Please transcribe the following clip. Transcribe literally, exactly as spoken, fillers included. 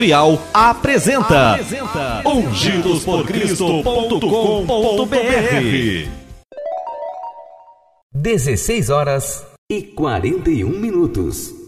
apresenta, apresenta ungidos por cristo ponto com ponto br. dezesseis horas e quarenta e um minutos.